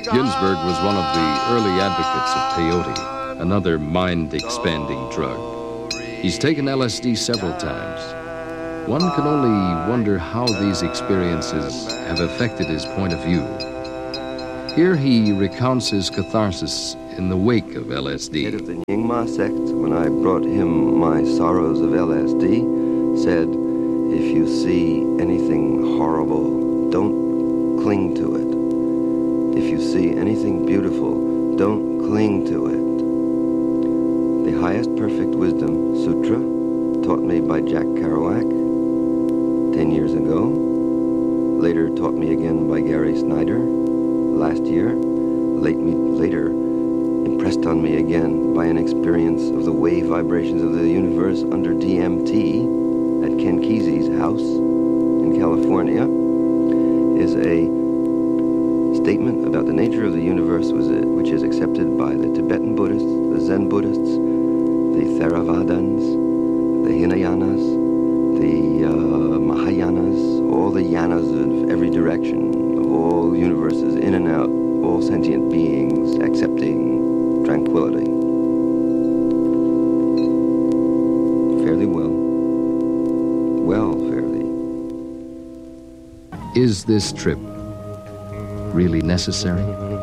Ginsberg was one of the early advocates of peyote, another mind-expanding drug. He's taken LSD several times. One can only wonder how these experiences have affected his point of view. Here he recounts his catharsis in the wake of LSD. Head of the Nyingma sect, when I brought him my sorrows of LSD, said, if you see anything horrible, don't cling to it. If you see anything beautiful, don't cling to it. The Highest Perfect Wisdom Sutra, taught me by Jack Kerouac 10 years ago, later taught me again by Gary Snyder last year, later impressed on me again by an experience of the wave vibrations of the universe under DMT at Ken Kesey's house in California, is a statement about the nature of the universe which is accepted by the Tibetan Buddhists, the Zen Buddhists, the Theravadins, the Hinayanas, the Mahayanas, all the yanas of every direction, of all universes, in and out, all sentient beings accepting tranquility. Fairly well. Well, fairly. Is this trip really necessary?